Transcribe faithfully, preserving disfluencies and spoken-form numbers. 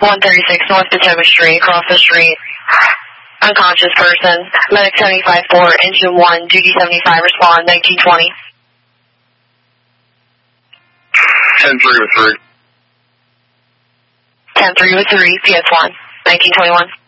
one thirty-six North Potomac Street, across the street. Unconscious person. Medic seventy-five four, engine one, duty seventy-five, respond, nineteen twenty. ten three with three. ten three with three, P S one, nineteen twenty-one.